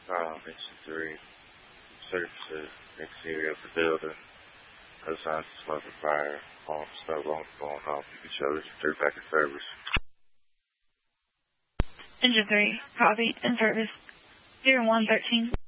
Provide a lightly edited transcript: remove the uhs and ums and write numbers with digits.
Engine 3, surfaces, exterior of the building, no signs of smoke or fire, alarm stuff going off. You can show Engine 3 back in service. Engine 3, copy, in service. 0113.